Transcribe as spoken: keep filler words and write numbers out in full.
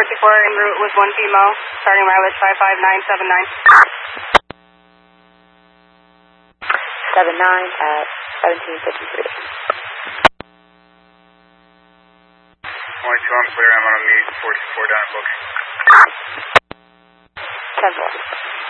four two four en route with one female, starting mileage five five nine seven nine. seven nine at seventeen fifty-three. one two, I'm clear. I'm on a meet. four two four down booking. ten four.